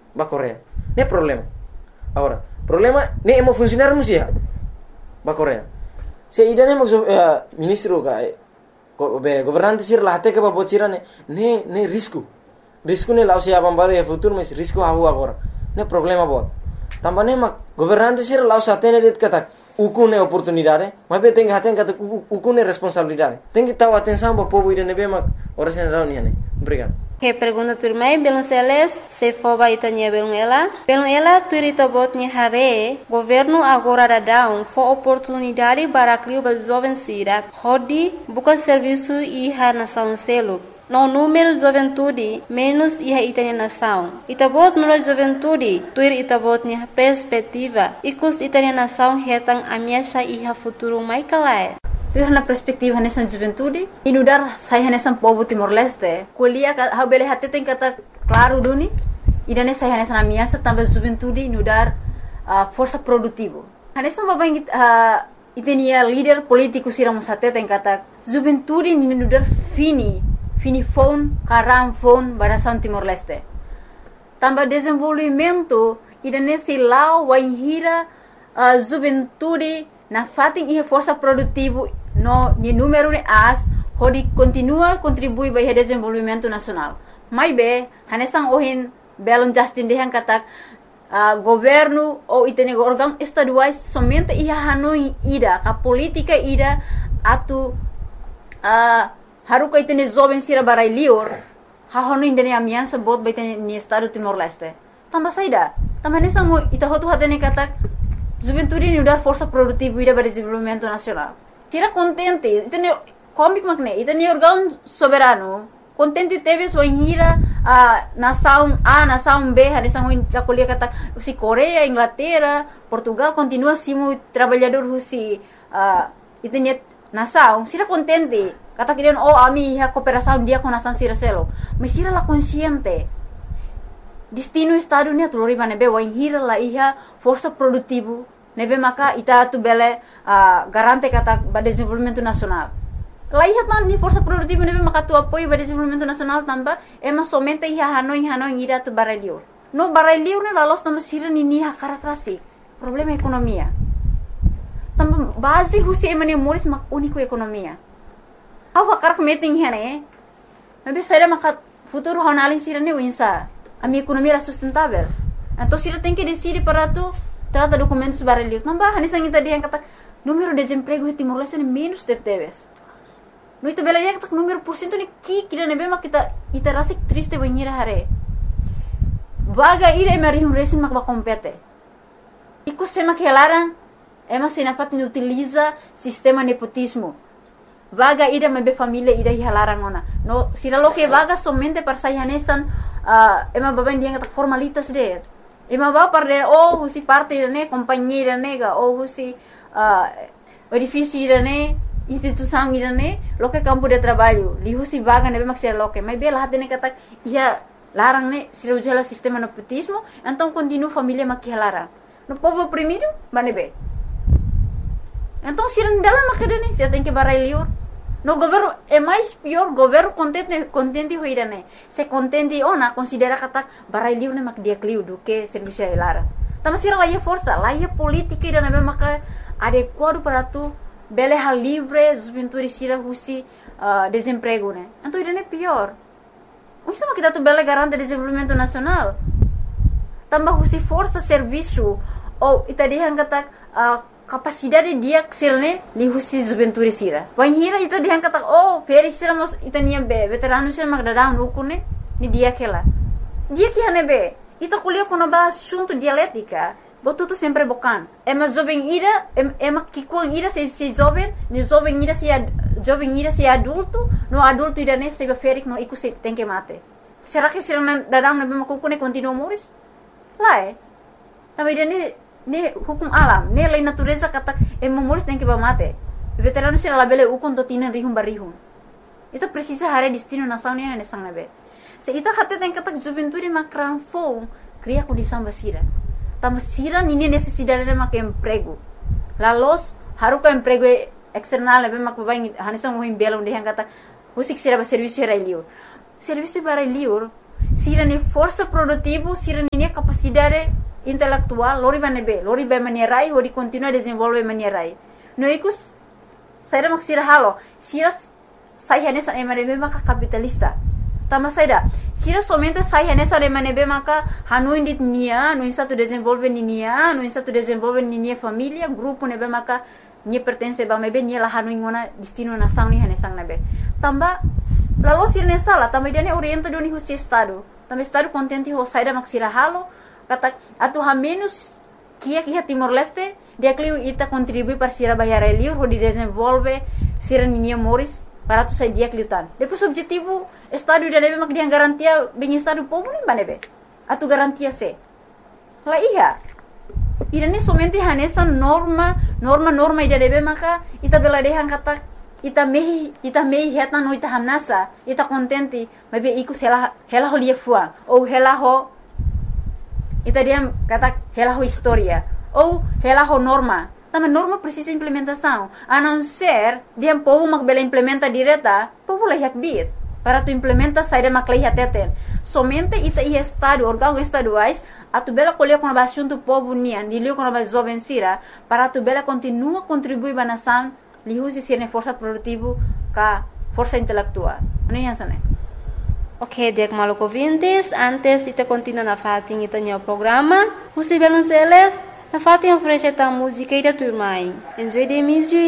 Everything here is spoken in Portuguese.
ba Korea. Ne problema. Agora, problema ne emo funcionar musia. Ba Korea. Se idane mo ministro ka governante sir lahte ke ba bocira ne risco. Risco ne lau sia bambaro ya futuro mas risco hahu agora. Ne problema bot. Tambane mak governante sir lau satene det kata ukune oportunidade, mas be tenga haten kata ukune responsabilidade. Tenga tahu atenção ba povo idane be mak ora sen rauni ne. Obrigado. Que pergunta turmai belum seles se foba itanya belum ela turita botnya hare governo agora dadão fo oportunidade para criar ba jovem sira hodi buka serviço iha nação selo no número juventude menos iha itanya nação itabot no juventude tuir itabotnya perspectiva ikus itanya nação hetang amiasha iha futuro mai kalai. Tu na perspektiva nessa juventude inudar saya nessa povo Timor-Leste kuliah ha bele hatte tem kata claro duni idane saya nessa ameaça também juventude inudar força produtivo nessa babang itenia líder político siramos hatte tem kata juventude inudar fini phone karam phone barasan Timor-Leste também desenvolvimento idane silau waihira juventude na fating iha força produtivo no ni número de as hodi continua contribui para o desenvolvimento nacional. Mai be hanesang ohin belum Justin dehan katak governo ou itene órgão estaduais somente iha hanoi ida ka política ida atu haruka itene jovem sira barai lior ha hanoi indene amiança bot ba itene ni estado Timor-Leste. Tambah saida tambah hanesang ita hotu hatene katak juventude ni udah força produtiva ida para desenvolvimento nacional. Tira contente, itene comic magne, itene órgão soberano. Contente teve sua hira nação A, nação B, hanesang ita kuliah kata si Coreia, Inglaterra, Portugal continua simu trabalhador husi itene nação. Tira contente, kata kirian ami ha cooperação dia com nação sira selo. Mas sira la consciente. Destino estado ni atulori manebe wa hira la iha força produtivo nebe maka ita tu bele garante kata ba desenvolvimento nacional. La iha tan ni força produtivo nebe maka tu apoio ba desenvolvimento nacional tamba ema somente iha hanoi ira tu barelio. No barelio ne la los tamba sira ni ha karakterasi. Problema ekonomia. Tamba base husi emane moris mak único ekonomia. Awa karak meeting hene. Nebe saira maka futuro honalin sira ni winsa. A minha economia era sustentável. Então, se ele tem que decidir para tu trata documentos barulhos. Não vai, nessa gente dia kata número de desemprego em Timor-Leste é menos de teves. No itu bela dia kata número por cento ni kira nebe mak kita rasik triste banhira hare. Vaga ira emarihum resin mak ba compete. Iku sema que larang ema sinafat ni utiliza sistema nepotismo. Vaga ida mebe família ida hilarang ona. No sila lo que vaga somente para sayanesan ema baben dia kata formalitas de. Ema ba para husi parte ne companhia nega ou husi edifício ne instituição ne lo que campo de trabalho. Li husi vaga nebe maksir lo que. Mas bela hatene kata ia larang ne sila ujala sistema nepotismo, então continua família makilarang. No povo oprimido, manebe. Então se não dá lá macadene, se tem que barai liur. No governo é mais pior, governo contente hoirane. Se contente ona considera kata barai liur ne mak dia kliu do que serviço lara. Tama sira lá força, lá política ida na maka adequado para tu beleha livre, juventude sira husi desemprego né. Então ida é pior. O isso kita tu bele garante desenvolvimento nacional. Tambah husi força serviço ou itadihan kata capacidade dia sirne li husi juventude sira. Wanhira ita dihan kata feri sira mos itania be veterano sira magdadang lukune ni dia kela. Dia que hanebe ita kuliah kono ba assunto dialética. Botu tu sempre bocan. Ema jovem ira ema kikuang ira se jovem, ni jovem ira se adulto, no adulto ira ne se ferik no iku se tem que mate. Será que sira dadang na be makukune continua moris? Lá Também ira ne hukum alam, ne lei natureza kata moris tem que ba mate. Veterano sira labele ukon to tinan rihum barihum. Ita precisa hare destino nação ne sang nabe. Se ita hatte tem kata juventude makran fo cria condição basira. Tama sira nini necessidade de mak emprego. Lalos haruka emprego external be mak babaing hanisang mo himbelong de kata husik sira ba serviço era liur. Serviço para liur sirene força produtivo, sirene capacidade intelectual, lori vai manierai, lori continua desenvolver manierai. No ikus, saya mak sira halo, sira saya nessa emanebe maka capitalista. Tama saida, sira somente saya nessa emanebe maka hanuin dit nia, no satu desenvolver nia, no satu desenvolver nia família, grupo nebe maka nia pertence ba mebe nia la hanuin ngona destino na sang ni hanesang nebe. Tamba lalu sira nessa la, tamba idane orienta doni husi estado. Tamba estado contente ho saida mak sira halo, kata atu ha menos kia Timor Leste, dia kliu ita contribui para sira bayar liur ho di desenvolve sira nia moris para tu sai dia kliutan. Depois objetivo estado da nebe mak dia garantia bem estado povo nem banebe. Atu garantia se. La iya. Irane somente hanesa norma ida nebe maka ita bela dehan kata ita mehi heta no ita hamnasa, ita contente, mabe iku hela ho lia fuang ou hela ho ita dia kata hela ho historia ou hela ho norma. Tama norma precisa implementação. A não ser dia povo mak bela implementa direta, povo la yak bit. Para tu implementa saída mak la teten. Somente ita ia estado, órgão estaduais, a tu bela colher com a assunto povo nian, dilio com a jovem sira, para tu bela continua contribuir ba nação, li usi sirne força produtivo ka força intelectual. Ano yan sana? Ok, dek maluco ouvintes, antes de continuar na fatin ita nyo programa, usi belon seles, na fatin oferece ta música e da turma. Enjoy the music.